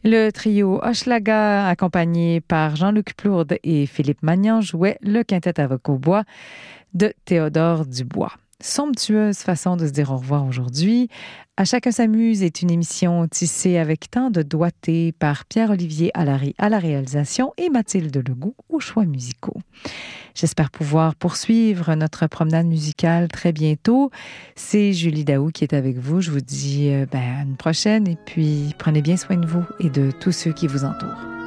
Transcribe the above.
Le trio Hochelaga, accompagné par Jean-Luc Plourde et Philippe Magnan, jouait le quintet à voix au bois de Théodore Dubois. Somptueuse façon de se dire au revoir aujourd'hui. À chacun s'amuse est une émission tissée avec tant de doigté par Pierre-Olivier Allary à la réalisation et Mathilde Legault aux choix musicaux. J'espère pouvoir poursuivre notre promenade musicale très bientôt. C'est Julie Daou qui est avec vous. Je vous dis à une prochaine et puis prenez bien soin de vous et de tous ceux qui vous entourent.